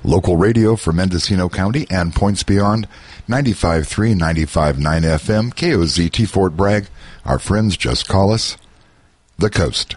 Local radio for Mendocino County and points beyond, 95.3, 95.9 FM, KOZT Fort Bragg. Our friends just call us The Coast.